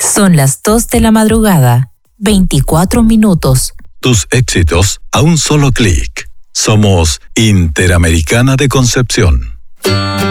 Son las 2 de la madrugada, 24 minutos. Tus éxitos a un solo clic. Somos Interamericana de Concepción.